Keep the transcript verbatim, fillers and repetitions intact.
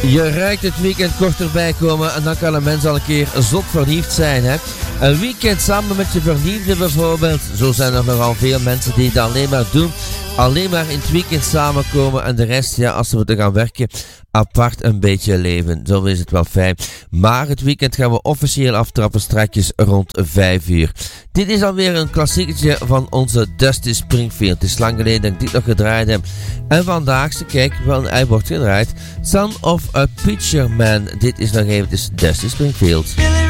Je ruikt het weekend kort erbij komen en dan kan een mens al een keer zot verliefd zijn, hè? Een weekend samen met je verliefde bijvoorbeeld. Zo zijn er nogal veel mensen die het alleen maar doen. Alleen maar in het weekend samenkomen en de rest, ja, als ze moeten gaan werken, apart een beetje leven. Zo is het wel fijn. Maar het weekend gaan we officieel aftrappen strakjes rond vijf uur. Dit is alweer een klassieketje van onze Dusty Springfield. Het is lang geleden dat ik dit nog gedraaid heb. En vandaag, kijk, wel, hij wordt gedraaid. Son of a Preacher Man. Dit is nog even Dusty Springfield.